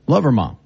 Love her mom.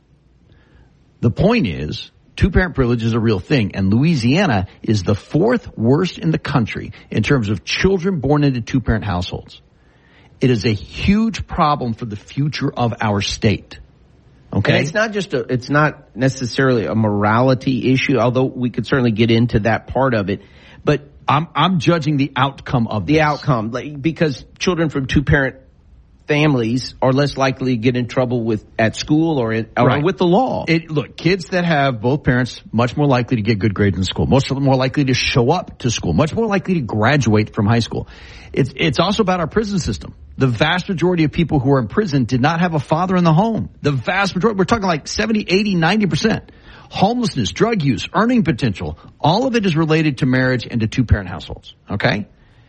The point is, two-parent privilege is a real thing, and Louisiana is the 4th worst in the country in terms of children born into two-parent households. It is a huge problem for the future of our state. Okay? And it's not necessarily a morality issue, although we could certainly get into that part of it. But I'm judging the outcome of this. The outcome, because children from two-parent families are less likely to get in trouble at school or with the law. Look, kids that have both parents, much more likely to get good grades in school, much more likely to show up to school, much more likely to graduate from high school. It's also about our prison system. The vast majority of people who are in prison did not have a father in the home. The vast majority, we're talking like 70, 80, 90%. Homelessness, drug use, earning potential, all of it is related to marriage and to two-parent households, okay?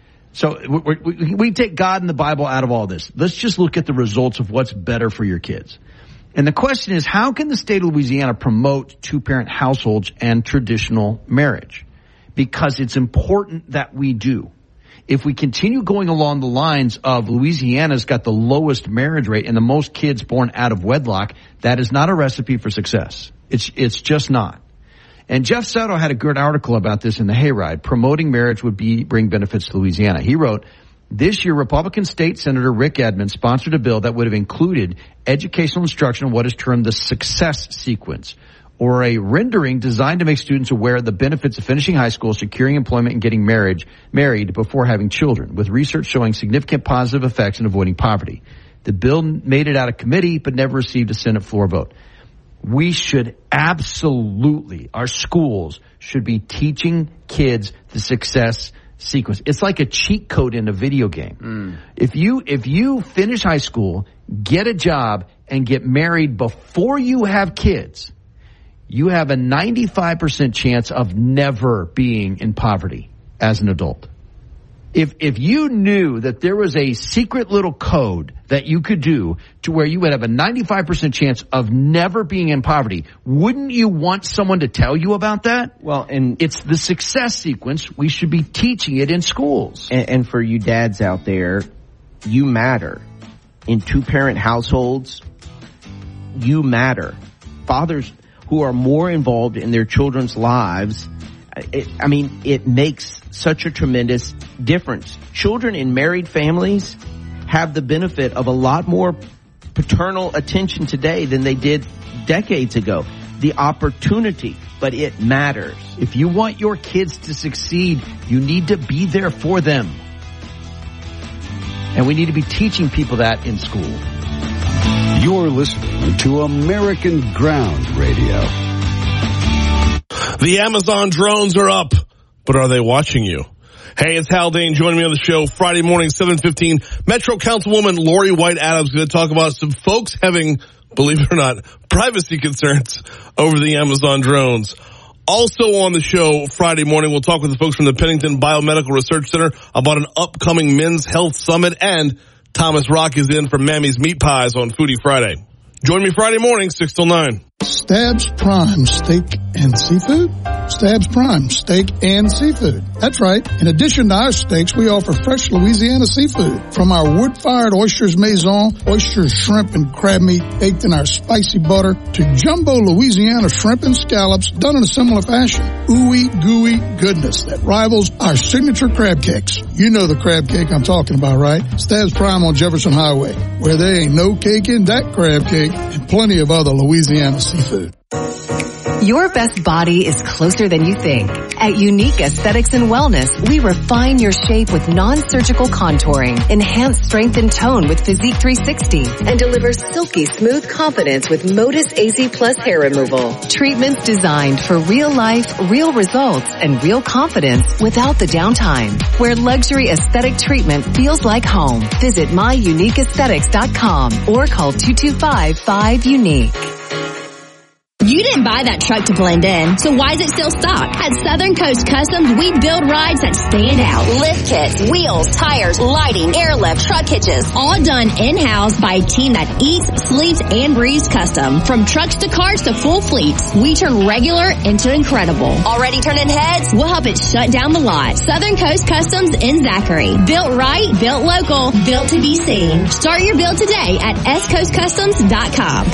So we take God and the Bible out of all this. Let's just look at the results of what's better for your kids. And the question is, how can the state of Louisiana promote two-parent households and traditional marriage? Because it's important that we do. If we continue going along the lines of Louisiana's got the lowest marriage rate and the most kids born out of wedlock, that is not a recipe for success. It's just not. And Jeff Soto had a good article about this in the Hayride. Promoting marriage would bring benefits to Louisiana. He wrote, this year, Republican State Senator Rick Edmonds sponsored a bill that would have included educational instruction on what is termed the success sequence, or a rendering designed to make students aware of the benefits of finishing high school, securing employment, and getting married before having children, with research showing significant positive effects in avoiding poverty. The bill made it out of committee, but never received a Senate floor vote. We should absolutely, our schools should be teaching kids the success sequence. It's like a cheat code in a video game. If you finish high school, get a job, and get married before you have kids, you have a 95% chance of never being in poverty as an adult. If you knew that there was a secret little code that you could do to where you would have a 95% chance of never being in poverty, wouldn't you want someone to tell you about that? Well, and it's the success sequence. We should be teaching it in schools. And for you dads out there, you matter. In two-parent households, you matter. Fathers who are more involved in their children's lives, it makes such a tremendous difference. Children in married families have the benefit of a lot more paternal attention today than they did decades ago. The opportunity, but it matters. If you want your kids to succeed, you need to be there for them. And we need to be teaching people that in school. You're listening to American Ground Radio. The Amazon drones are up, but are they watching you? Hey, it's Haldane joining me on the show Friday morning, 7:15. Metro Councilwoman Lori White Adams going to talk about some folks having, believe it or not, privacy concerns over the Amazon drones. Also on the show Friday morning, we'll talk with the folks from the Pennington Biomedical Research Center about an upcoming Men's Health Summit, and Thomas Rock is in for Mammy's Meat Pies on Foodie Friday. Join me Friday morning, 6 till 9. Stabs Prime Steak and Seafood? Stabs Prime Steak and Seafood. That's right. In addition to our steaks, we offer fresh Louisiana seafood. From our wood-fired oysters maison, oysters, shrimp, and crab meat baked in our spicy butter, to jumbo Louisiana shrimp and scallops done in a similar fashion. Ooey gooey goodness that rivals our signature crab cakes. You know the crab cake I'm talking about, right? Stabs Prime on Jefferson Highway, where there ain't no cake in that crab cake, and plenty of other Louisiana seafood. Your best body is closer than you think. At Unique Aesthetics and Wellness, we refine your shape with non-surgical contouring, enhance strength and tone with Physique 360, and deliver silky smooth confidence with Modus AZ Plus hair removal. Treatments designed for real life, real results, and real confidence without the downtime. Where luxury aesthetic treatment feels like home. Visit myuniqueaesthetics.com or call 225-5UNIQUE. You didn't buy that truck to blend in, so why is it still stock? At Southern Coast Customs, we build rides that stand out. Lift kits, wheels, tires, lighting, airlift, truck hitches, all done in-house by a team that eats, sleeps, and breathes custom. From trucks to cars to full fleets, we turn regular into incredible. Already turning heads? We'll help it shut down the lot. Southern Coast Customs in Zachary. Built right, built local, built to be seen. Start your build today at scoastcustoms.com.